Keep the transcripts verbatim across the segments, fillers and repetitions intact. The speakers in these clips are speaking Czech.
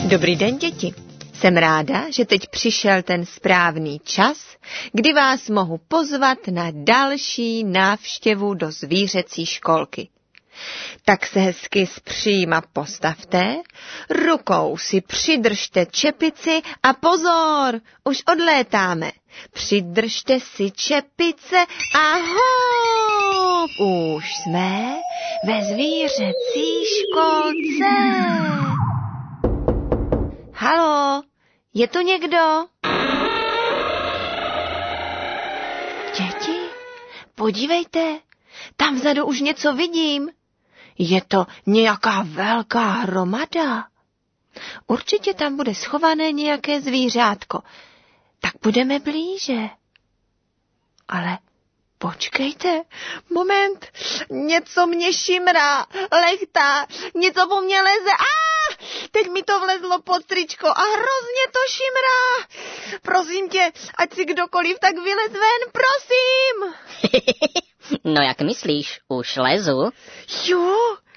Dobrý den, děti. Jsem ráda, že teď přišel ten správný čas, kdy vás mohu pozvat na další návštěvu do zvířecí školky. Tak se hezky zpříma postavte, rukou si přidržte čepici a pozor, už odlétáme. Přidržte si čepice a hop, už jsme ve zvířecí školce. Haló, je tu někdo? Děti, podívejte, tam vzadu už něco vidím. Je to nějaká velká hromada. Určitě tam bude schované nějaké zvířátko. Tak budeme blíže. Ale počkejte, moment, něco mě šimrá, lechtá, něco po mně leze. A teď mi to vlezlo pod tričko a hrozně to šimrá. Prosím tě, ať si kdokoliv tak vylez ven, prosím. No jak myslíš, už lezu? Jo,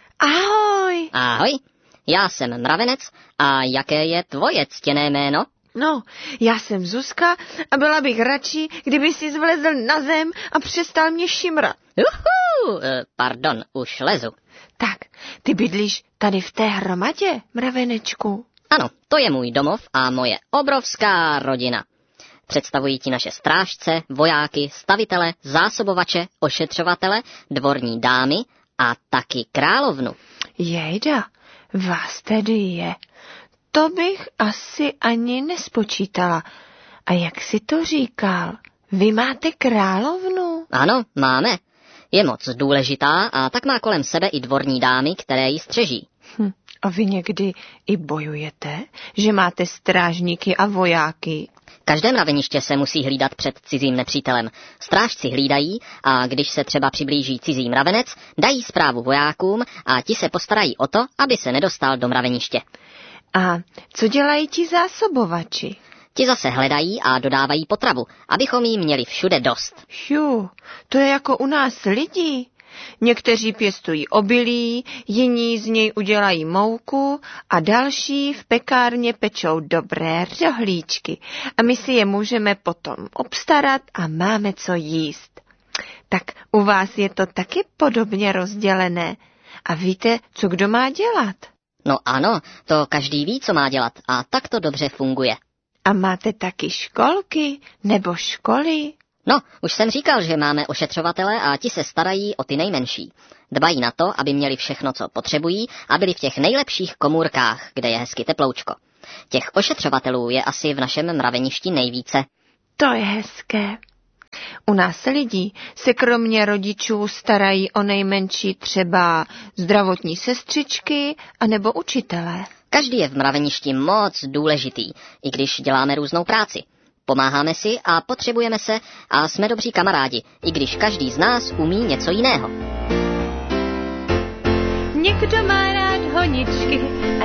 ahoj. Ahoj, já jsem mravenec a jaké je tvoje ctěné jméno? No, já jsem Zuzka a byla bych radši, kdyby si zvlezl na zem a přestal mě šimrat. Uhu, pardon, už lezu. Tak, ty bydlíš tady v té hromadě, mravenečku? Ano, to je můj domov a moje obrovská rodina. Představují ti naše strážce, vojáky, stavitele, zásobovače, ošetřovatele, dvorní dámy a taky královnu. Jejda, vás tedy je. To bych asi ani nespočítala. A jak jsi to říkal? Vy máte královnu? Ano, máme. Je moc důležitá a tak má kolem sebe i dvorní dámy, které ji střeží. Hm. A vy někdy i bojujete? Že máte strážníky a vojáky? Každé mraveniště se musí hlídat před cizím nepřítelem. Strážci hlídají a když se třeba přiblíží cizí mravenec, dají zprávu vojákům a ti se postarají o to, aby se nedostal do mraveniště. A co dělají ti zásobovači? Ti zase hledají a dodávají potravu, abychom jí měli všude dost. Jo, to je jako u nás lidi. Někteří pěstují obilí, jiní z něj udělají mouku a další v pekárně pečou dobré rohlíčky. A my si je můžeme potom obstarat a máme co jíst. Tak u vás je to taky podobně rozdělené. A víte, co kdo má dělat? No ano, to každý ví, co má dělat a tak to dobře funguje. A máte taky školky nebo školy? No, už jsem říkal, že máme ošetřovatele a ti se starají o ty nejmenší. Dbají na to, aby měli všechno, co potřebují a byli v těch nejlepších komůrkách, kde je hezky teploučko. Těch ošetřovatelů je asi v našem mraveništi nejvíce. To je hezké. U nás lidí se kromě rodičů starají o nejmenší třeba zdravotní sestřičky anebo učitelé. Každý je v mraveništi moc důležitý, i když děláme různou práci. Pomáháme si a potřebujeme se a jsme dobří kamarádi, i když každý z nás umí něco jiného. Někdo má rád honičky